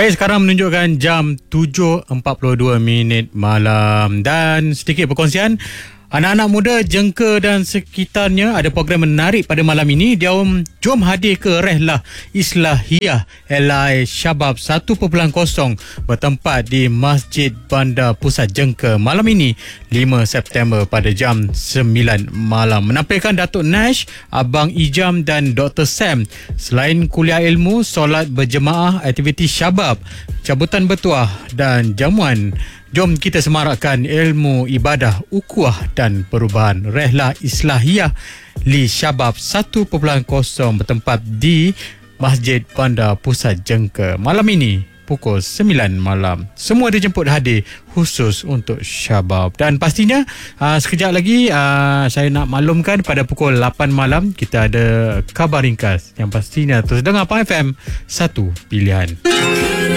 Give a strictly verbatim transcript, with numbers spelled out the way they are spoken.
Baik, sekarang menunjukkan jam tujuh empat puluh dua minit malam. Dan sedikit perkongsian, anak-anak muda Jengka dan sekitarnya ada program menarik pada malam ini. Dia um, jom hadir ke Rehlah Islahiyah L I Shabab satu perpuluhan kosong bertempat di Masjid Bandar Pusat Jengka malam ini lima September pada jam sembilan malam. Menampilkan Datuk Nash, Abang Ijam dan Doktor Sam. Selain kuliah ilmu, solat berjemaah, aktiviti syabab, cabutan bertuah dan jamuan. Jom kita semarakkan ilmu ibadah, ukuah dan perubahan. Rehlah Islahiyah Li Shabab satu perpuluhan kosong bertempat di Masjid Bandar Pusat Jengka malam ini pukul sembilan malam. Semua dijemput hadir khusus untuk syabab. Dan pastinya uh, sekejap lagi uh, saya nak maklumkan pada pukul lapan malam kita ada khabar ringkas yang pastinya terus dengar P A F M satu pilihan.